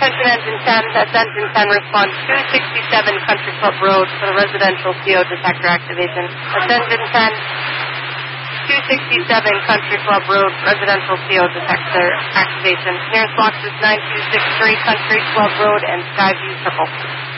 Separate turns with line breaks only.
Attention Engine 10, that's Engine 10, respond 267 Country Club Road for the residential CO detector activation. That's Engine 10, 267 Country Club Road, residential CO detector activation. Nearest box is 9263 Country Club Road and Skyview Circle.